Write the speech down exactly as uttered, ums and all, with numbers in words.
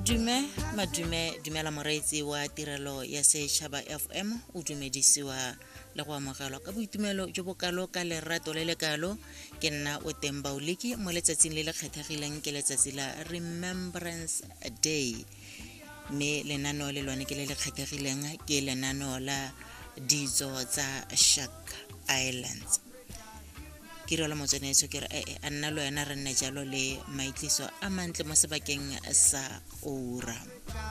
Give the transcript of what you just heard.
Madume, madume, dumela moreetsi wa tirelo ya Setšhaba F M o dumedisiwa le go amogelwa ka boitumelo jo bokalo ka lerato le le kalo ke nna o teng Bauliki mo letsatsing le le kgethegileng ke letsatsi la Remembrance Day mme lenaneo le lone ke le le kgethegileng ke lenaneo la ditso tsa Shark Islands. Ke re la motsenetso ke re e a nna lo yana re nne jalo le maitliso a mantle mo sebakeng sa ora.